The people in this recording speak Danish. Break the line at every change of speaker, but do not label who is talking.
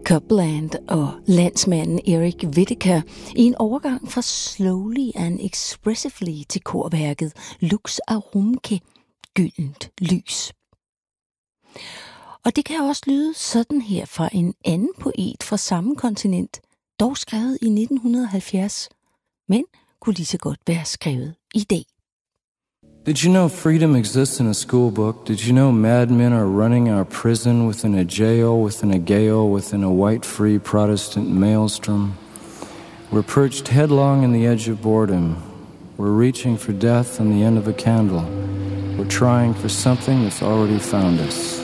Copland og landsmanden Eric Whitacre i en overgang fra Slowly and Expressively til korværket Lux Arumque, Gyldent Lys. Og det kan også lyde sådan her fra en anden poet fra samme kontinent, dog skrevet i 1970, men kunne lige så godt være skrevet i dag.
Did you know freedom exists in a school book? Did you know madmen are running our prison within a jail, within a gale, within a white free Protestant maelstrom? We're perched headlong in the edge of boredom. We're reaching for death on the end of a candle. We're trying for something that's already found us.